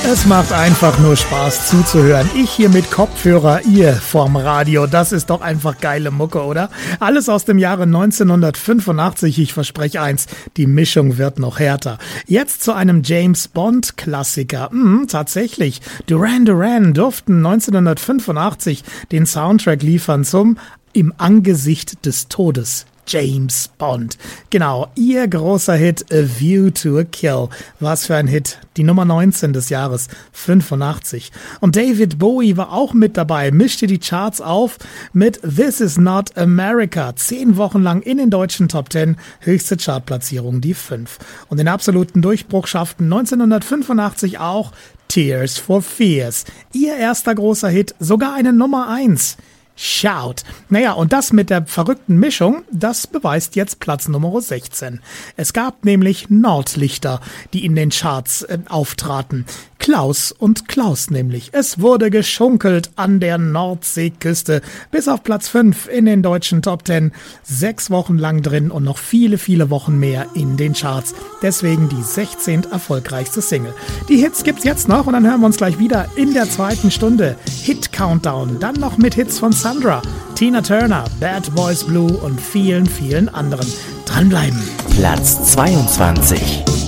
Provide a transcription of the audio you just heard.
Es macht einfach nur Spaß zuzuhören. Ich hier mit Kopfhörer, ihr vorm Radio. Das ist doch einfach geile Mucke, oder? Alles aus dem Jahre 1985. Ich verspreche eins, die Mischung wird noch härter. Jetzt zu einem James-Bond-Klassiker. Tatsächlich. Duran Duran durften 1985 den Soundtrack liefern zum Im Angesicht des Todes. James Bond. Genau, ihr großer Hit A View to a Kill. Was für ein Hit. Die Nummer 19 des Jahres 85. Und David Bowie war auch mit dabei, mischte die Charts auf mit This Is Not America. 10 Wochen lang in den deutschen Top 10, höchste Chartplatzierung die 5. Und den absoluten Durchbruch schafften 1985 auch Tears for Fears. Ihr erster großer Hit, sogar eine Nummer 1. Shout. Naja, und das mit der verrückten Mischung, das beweist jetzt Platz Nummer 16. Es gab nämlich Nordlichter, die in den Charts auftraten. Klaus und Klaus nämlich. Es wurde geschunkelt an der Nordseeküste. Bis auf Platz 5 in den deutschen Top 10. 6 Wochen lang drin und noch viele, viele Wochen mehr in den Charts. Deswegen die 16. erfolgreichste Single. Die Hits gibt's jetzt noch und dann hören wir uns gleich wieder in der zweiten Stunde. Hit Countdown. Dann noch mit Hits von Sandra, Tina Turner, Bad Boys Blue und vielen, vielen anderen. Dranbleiben. Platz 22.